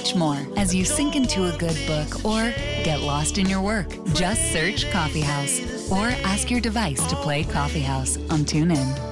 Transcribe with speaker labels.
Speaker 1: much more as you sink into a good book or get lost in your work. Just search Coffee House or ask your device to play Coffee House on TuneIn.